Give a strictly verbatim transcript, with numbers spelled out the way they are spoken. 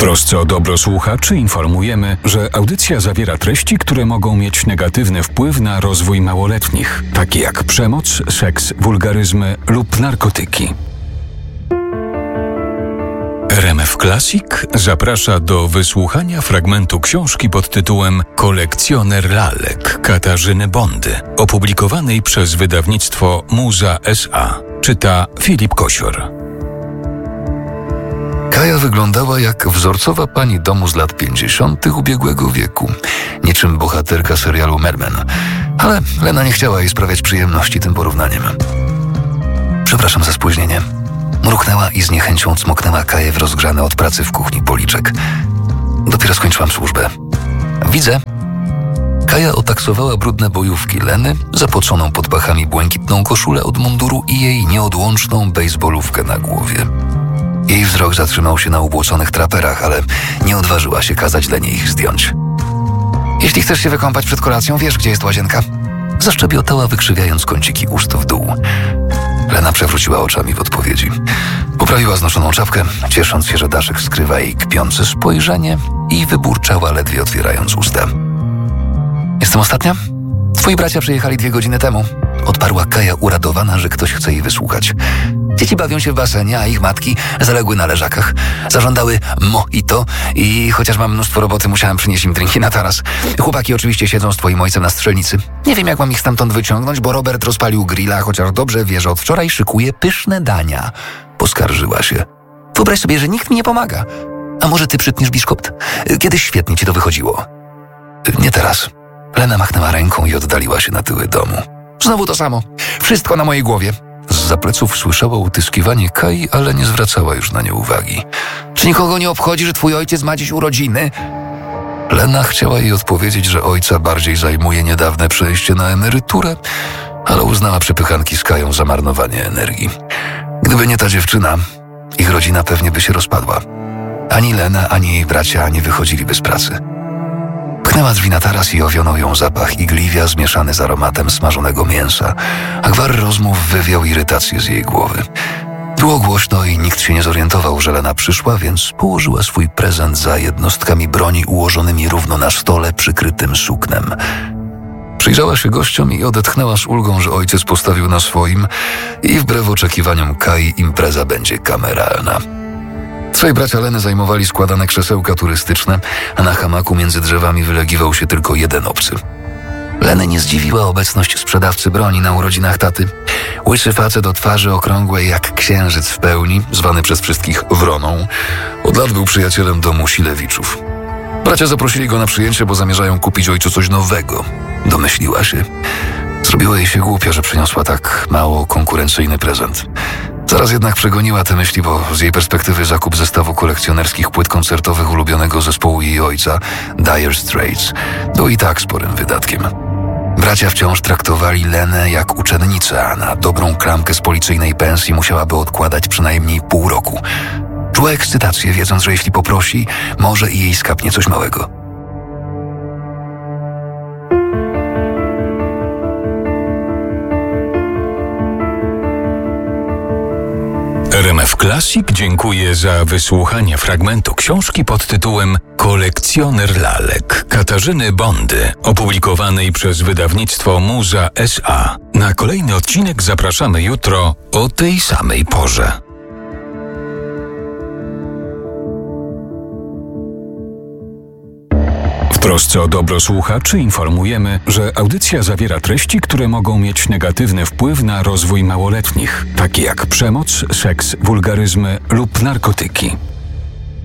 trosce o dobro słuchaczy informujemy, że audycja zawiera treści, które mogą mieć negatywny wpływ na rozwój małoletnich, takie jak przemoc, seks, wulgaryzmy lub narkotyki. R M F Classic zaprasza do wysłuchania fragmentu książki pod tytułem Kolekcjoner lalek Katarzyny Bondy, opublikowanej przez wydawnictwo Muza S A. Czyta Filip Kosior. Kaja wyglądała jak wzorcowa pani domu z lat pięćdziesiątych ubiegłego wieku, niczym bohaterka serialu Mad Men, ale Lena nie chciała jej sprawiać przyjemności tym porównaniem. Przepraszam za spóźnienie. Mruknęła i z niechęcią cmoknęła Kaję w rozgrzany od pracy w kuchni policzek. Dopiero skończyłam służbę. Widzę. Kaja otaksowała brudne bojówki Leny, zapoconą pod pachami błękitną koszulę od munduru i jej nieodłączną bejsbolówkę na głowie. Jej wzrok zatrzymał się na ubłoconych traperach, ale nie odważyła się kazać Lenie ich zdjąć. Jeśli chcesz się wykąpać przed kolacją, wiesz, gdzie jest łazienka? Zaszczebiotała, wykrzywiając kąciki ust w dół. Lena przewróciła oczami w odpowiedzi. Poprawiła znoszoną czapkę, ciesząc się, że daszek skrywa jej kpiące spojrzenie, i wyburczała, ledwie otwierając usta. Jestem ostatnia? Twoi bracia przyjechali dwie godziny temu. Odparła Kaja, uradowana, że ktoś chce jej wysłuchać. Dzieci bawią się w basenie, a ich matki zaległy na leżakach. Zażądały mojito i chociaż mam mnóstwo roboty, musiałem przynieść im drinki na taras. Chłopaki oczywiście siedzą z twoim ojcem na strzelnicy. Nie wiem, jak mam ich stamtąd wyciągnąć, bo Robert rozpalił grilla, chociaż dobrze wie, że od wczoraj szykuje pyszne dania. Poskarżyła się. Wyobraź sobie, że nikt mi nie pomaga. A może ty przytniesz biszkopt? Kiedyś świetnie ci to wychodziło. Nie teraz. Lena machnęła ręką i oddaliła się na tyły domu. Znowu to samo. Wszystko na mojej głowie. Zza pleców słyszała utyskiwanie Kai, ale nie zwracała już na nie uwagi. Czy nikogo nie obchodzi, że twój ojciec ma dziś urodziny? Lena chciała jej odpowiedzieć, że ojca bardziej zajmuje niedawne przejście na emeryturę, ale uznała przepychanki z Kają za marnowanie energii. Gdyby nie ta dziewczyna, ich rodzina pewnie by się rozpadła. Ani Lena, ani jej bracia nie wychodziliby z pracy. Pchnęła drzwi na taras i owionął ją zapach igliwia zmieszany z aromatem smażonego mięsa, a gwar rozmów wywiał irytację z jej głowy. Było głośno i nikt się nie zorientował, że Lena przyszła, więc położyła swój prezent za jednostkami broni ułożonymi równo na stole przykrytym suknem. Przyjrzała się gościom i odetchnęła z ulgą, że ojciec postawił na swoim i wbrew oczekiwaniom Kai impreza będzie kameralna. Trzej bracia Leny zajmowali składane krzesełka turystyczne, a na hamaku między drzewami wylegiwał się tylko jeden obcy. Leny nie zdziwiła obecność sprzedawcy broni na urodzinach taty. Łysy facet o twarzy okrągłej jak księżyc w pełni, zwany przez wszystkich Wroną, od lat był przyjacielem domu Silewiczów. Bracia zaprosili go na przyjęcie, bo zamierzają kupić ojcu coś nowego. Domyśliła się. Zrobiło jej się głupio, że przyniosła tak mało konkurencyjny prezent. Zaraz jednak przegoniła te myśli, bo z jej perspektywy zakup zestawu kolekcjonerskich płyt koncertowych ulubionego zespołu jej ojca, Dire Straits, był i tak sporym wydatkiem. Bracia wciąż traktowali Lenę jak uczennicę, a na dobrą klamkę z policyjnej pensji musiałaby odkładać przynajmniej pół roku. Czuła ekscytację, wiedząc, że jeśli poprosi, może i jej skapnie coś małego. R M F Classic dziękuję za wysłuchanie fragmentu książki pod tytułem Kolekcjoner lalek Katarzyny Bondy, opublikowanej przez wydawnictwo Muza S A. Na kolejny odcinek zapraszamy jutro o tej samej porze. W trosce o dobro słuchaczy informujemy, że audycja zawiera treści, które mogą mieć negatywny wpływ na rozwój małoletnich, takie jak przemoc, seks, wulgaryzmy lub narkotyki.